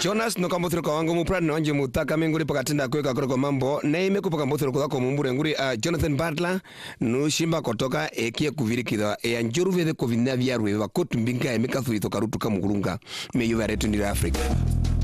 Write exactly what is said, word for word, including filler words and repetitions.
Jonas no kambuthiro kwa wangu muprani na wanje mutaka menguri pakatinda kweka kwa mambo na ime kupaka mbuthiro kwa mumbure nguri uh, Jonathan Butler no shimba kotoka ekie kuvirikidwa e njuru vede kovina vya ruwe wakotu mbinga emeka thurito karutu kamugurunga me yuva retu ndira Africa.